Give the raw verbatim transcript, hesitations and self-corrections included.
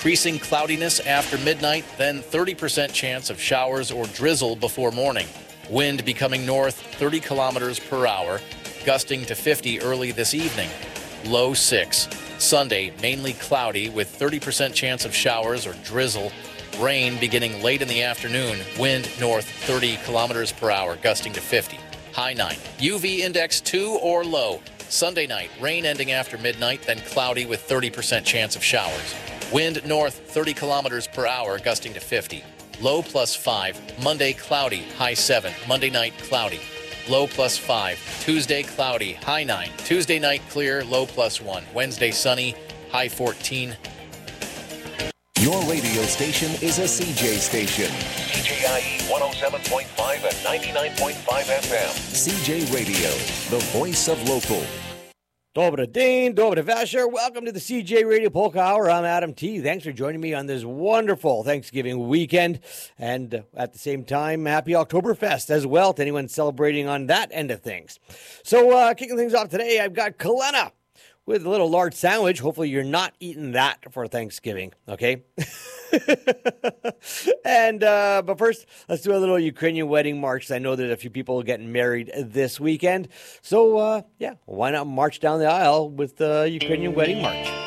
Increasing cloudiness after midnight, then thirty percent chance of showers or drizzle before morning. Wind becoming north thirty kilometers per hour, gusting to fifty early this evening. Low six. Sunday, mainly cloudy with thirty percent chance of showers or drizzle. Rain beginning late in the afternoon. Wind north thirty kilometers per hour, gusting to fifty. High nine. U V index two or low. Sunday night, rain ending after midnight, then cloudy with thirty percent chance of showers. Wind north thirty kilometers per hour, gusting to fifty. Low plus five. Monday, cloudy. High seven. Monday night, cloudy. Low plus five. Tuesday, cloudy. High nine. Tuesday night, clear. Low plus one. Wednesday, sunny. High fourteen. Your radio station is a C J station. C J I E one oh seven point five and ninety-nine point five F M. C J Radio, the voice of local. Dobre din, dobre vasher. Welcome to the C J Radio Polka Hour. I'm Adam T. Thanks for joining me on this wonderful Thanksgiving weekend. And uh, at the same time, happy Oktoberfest as well to anyone celebrating on that end of things. So uh, kicking things off today, I've got Kalena with a little large sandwich. Hopefully you're not eating that for Thanksgiving, okay? and uh, But first, let's do a little Ukrainian wedding march. I know there's a few people getting married this weekend. So, uh, yeah, why not march down the aisle with the Ukrainian wedding march?